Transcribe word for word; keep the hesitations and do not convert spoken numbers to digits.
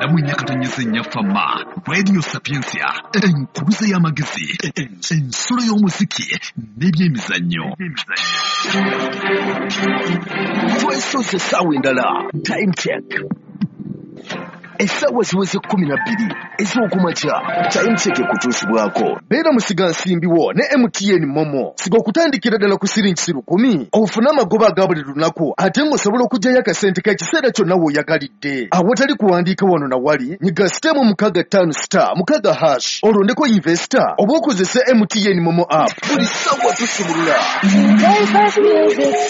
Lamu nyakatonyeze nyafama Radio Sapiensia enkuruze y'amagezi ensolo y'omuziki n'ebyemizannyo twesoze essaawa endala time check essaawa ziweze kumi na bbiri ez'okumakya time check ekutuusibwako beera musiga nsimbiwo ne M T N Momo siga okutandikira ddala ku siringi lukumi ofune amagoba aga buli lunaku ate ng'osobola okuggyayo akasente k'ekiseera kyonna w'oyagalidde awatali kuwandiika wano na wali nyiga sitemu mukaga ttaano star mukaga hash olondeko investor oba okozese M T N Momo app buli ssaawa tusumulula